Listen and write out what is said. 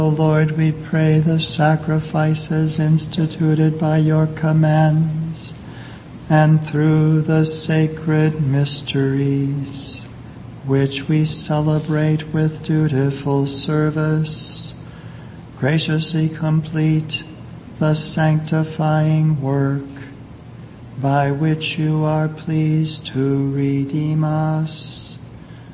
O Lord, we pray the sacrifices instituted by your commands and through the sacred mysteries which we celebrate with dutiful service, graciously complete the sanctifying work by which you are pleased to redeem us.